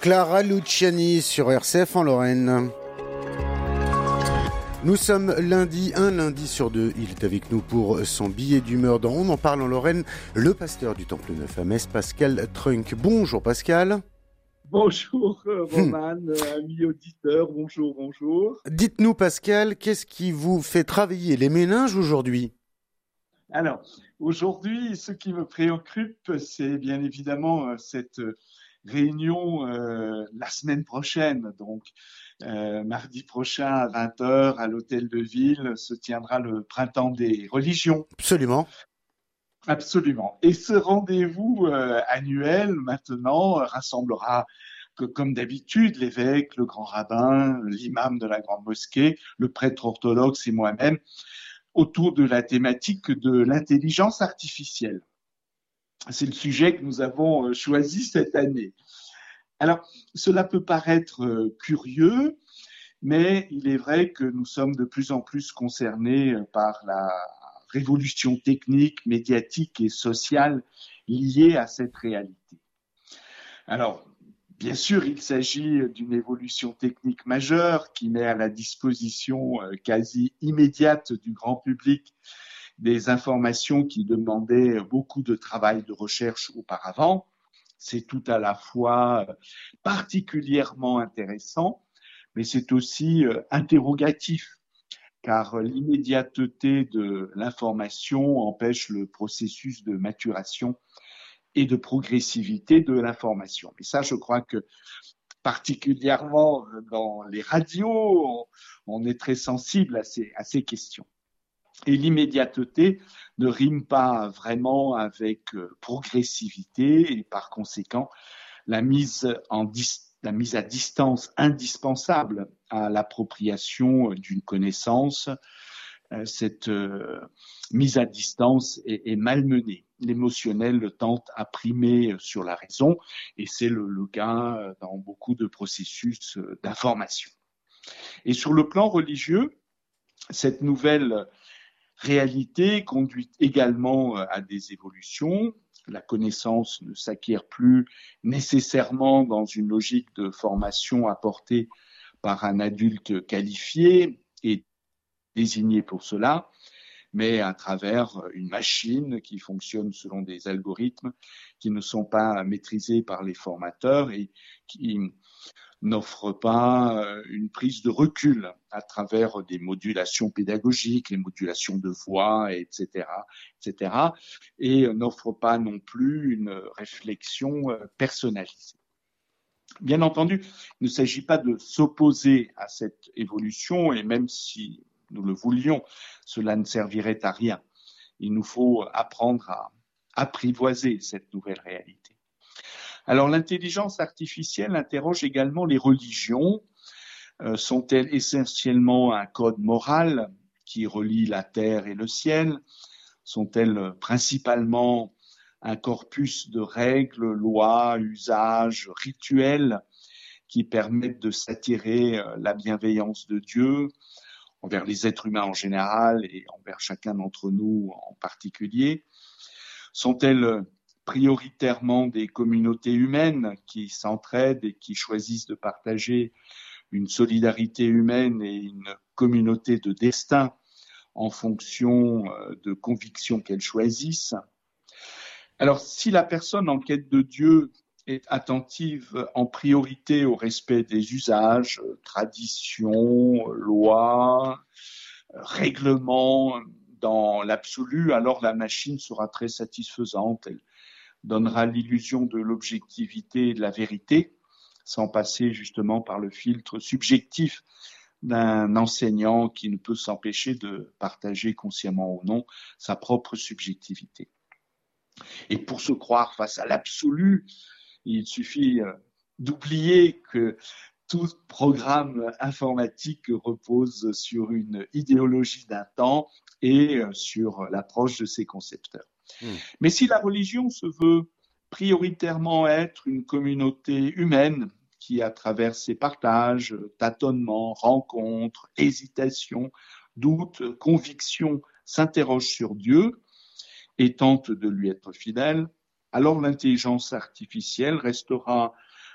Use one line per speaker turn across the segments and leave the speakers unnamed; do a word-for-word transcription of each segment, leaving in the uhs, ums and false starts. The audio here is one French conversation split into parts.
Clara Luciani sur R C F en Lorraine. Nous sommes lundi, un lundi sur deux. Il est avec nous pour son billet d'humeur dans On en parle en Lorraine, le pasteur du Temple Neuf à Metz, Pascal Trunk. Bonjour Pascal.
Bonjour Roman, hmm. amis auditeurs, bonjour, bonjour.
Dites-nous Pascal, qu'est-ce qui vous fait travailler les méninges aujourd'hui ?
Alors, aujourd'hui, ce qui me préoccupe, c'est bien évidemment cette réunion euh, la semaine prochaine. Donc, euh, mardi prochain à vingt heures à l'Hôtel de Ville se tiendra le Printemps des religions.
Absolument.
Absolument. Et ce rendez-vous euh, annuel, maintenant, rassemblera, que, comme d'habitude, l'évêque, le grand rabbin, l'imam de la grande mosquée, le prêtre orthodoxe et moi-même, autour de la thématique de l'intelligence artificielle. C'est le sujet que nous avons choisi cette année. Alors, cela peut paraître curieux, mais il est vrai que nous sommes de plus en plus concernés par la révolution technique, médiatique et sociale liée à cette réalité. Alors, bien sûr, il s'agit d'une évolution technique majeure qui met à la disposition quasi immédiate du grand public des informations qui demandaient beaucoup de travail de recherche auparavant. C'est tout à la fois particulièrement intéressant, mais c'est aussi interrogatif, car l'immédiateté de l'information empêche le processus de maturation et de progressivité de l'information. Et ça, je crois que particulièrement dans les radios, on, on est très sensible à ces, à ces questions. Et l'immédiateté ne rime pas vraiment avec progressivité et par conséquent, la mise, en dis- la mise à distance indispensable à l'appropriation d'une connaissance, cette euh, mise à distance est, est malmenée. L'émotionnel tente à primer sur la raison et c'est le, le cas dans beaucoup de processus d'information. Et sur le plan religieux, cette nouvelle réalité conduit également à des évolutions. La connaissance ne s'acquiert plus nécessairement dans une logique de formation apportée par un adulte qualifié et désigné pour cela, mais à travers une machine qui fonctionne selon des algorithmes qui ne sont pas maîtrisés par les formateurs et qui n'offrent pas une prise de recul à travers des modulations pédagogiques, les modulations de voix, et cetera, et cetera, et n'offrent pas non plus une réflexion personnalisée. Bien entendu, il ne s'agit pas de s'opposer à cette évolution, et même si nous le voulions, cela ne servirait à rien. Il nous faut apprendre à apprivoiser cette nouvelle réalité. Alors, l'intelligence artificielle interroge également les religions. Euh, sont-elles essentiellement un code moral qui relie la terre et le ciel ? Sont-elles principalement un corpus de règles, lois, usages, rituels qui permettent de s'attirer la bienveillance de Dieu envers les êtres humains en général et envers chacun d'entre nous en particulier? Sont-elles prioritairement des communautés humaines qui s'entraident et qui choisissent de partager une solidarité humaine et une communauté de destin en fonction de convictions qu'elles choisissent? Alors, si la personne en quête de Dieu est attentive en priorité au respect des usages, traditions, lois, règlements dans l'absolu, alors la machine sera très satisfaisante. Elle donnera l'illusion de l'objectivité et de la vérité, sans passer justement par le filtre subjectif d'un enseignant qui ne peut s'empêcher de partager consciemment ou non sa propre subjectivité. Et pour se croire face à l'absolu, il suffit d'oublier que tout programme informatique repose sur une idéologie d'un temps et sur l'approche de ses concepteurs. Mmh. Mais si la religion se veut prioritairement être une communauté humaine qui, à travers ses partages, tâtonnements, rencontres, hésitations, doutes, convictions, s'interroge sur Dieu et tente de lui être fidèle, alors l'intelligence artificielle restera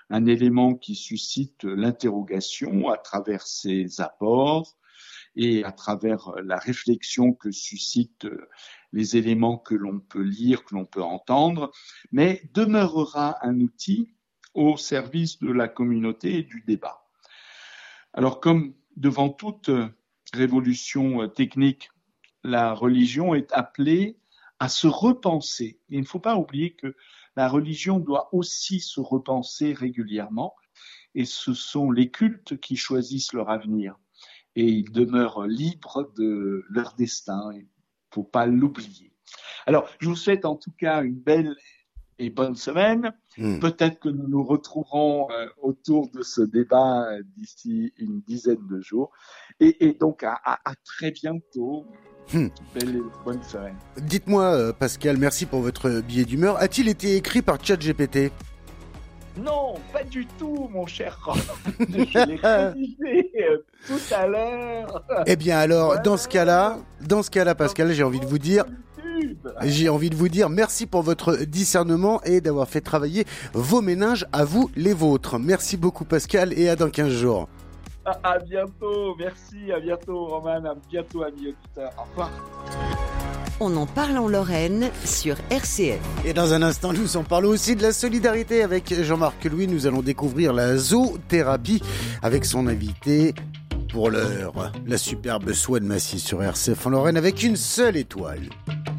un élément qui suscite l'interrogation à travers ses apports et à travers la réflexion que suscitent les éléments que l'on peut lire, que l'on peut entendre, mais demeurera un outil au service de la communauté et du débat. Alors, comme devant toute révolution technique, la religion est appelée à se repenser. Il ne faut pas oublier que la religion doit aussi se repenser régulièrement, et ce sont les cultes qui choisissent leur avenir, et ils demeurent libres de leur destin. Il ne faut pas l'oublier. Alors, je vous souhaite en tout cas une belle et bonne semaine. Mmh. Peut-être que nous nous retrouverons euh, autour de ce débat euh, d'ici une dizaine de jours. Et, et donc, à, à, à très bientôt. Mmh. Belle et bonne semaine.
Dites-moi, euh, Pascal, merci pour votre billet d'humeur. A-t-il été écrit par ChatGPT ?
Non, pas du tout, mon cher Roland. Je l'ai rédigé euh, tout à l'heure.
Eh bien alors, ouais. dans ce cas-là, dans ce cas-là, Pascal, j'ai envie de vous dire... J'ai envie de vous dire merci pour votre discernement et d'avoir fait travailler vos méninges à vous, les vôtres. Merci beaucoup Pascal et à dans quinze jours.
À, à bientôt, merci, à bientôt Roman, à bientôt amis auditeurs. Au revoir.
On en parle en Lorraine sur R C F.
Et dans un instant, nous en parlons aussi de la solidarité avec Jean-Marc Louis. Nous allons découvrir la zoothérapie avec son invité. Pour l'heure, la superbe Swan Massy sur R C F en Lorraine avec une seule étoile.